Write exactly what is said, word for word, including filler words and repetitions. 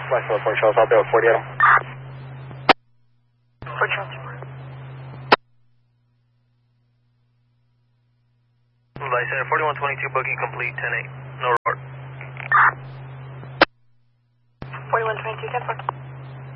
West of Port Charles, I'll be at forty-eight. Port Charles. Vice Center, forty-one twenty-two, booking complete, ten eight. No report.